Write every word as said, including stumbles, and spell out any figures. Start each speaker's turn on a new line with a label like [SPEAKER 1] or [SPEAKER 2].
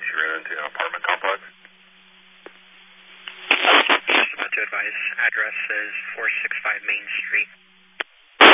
[SPEAKER 1] she ran into an apartment complex.
[SPEAKER 2] Just about to advise, address is four six five Main Street.